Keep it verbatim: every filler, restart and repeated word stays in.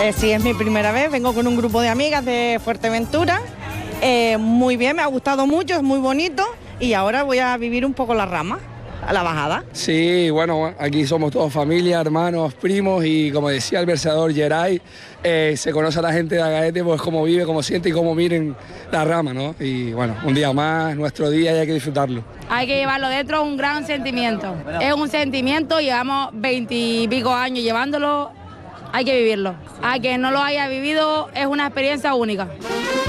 Eh, sí, es mi primera vez, vengo con un grupo de amigas de Fuerteventura. Eh, muy bien, me ha gustado mucho, es muy bonito y ahora voy a vivir un poco la rama, a la bajada. Sí, bueno, aquí somos todos familia, hermanos, primos y como decía el versador Geray, eh, se conoce a la gente de Agaete, pues cómo vive, cómo siente y cómo miren la rama, ¿no? Y bueno, un día más, nuestro día y hay que disfrutarlo. Hay que llevarlo dentro, un gran sentimiento. Es un sentimiento, llevamos veintipico años llevándolo, hay que vivirlo. A quien no lo haya vivido es una experiencia única.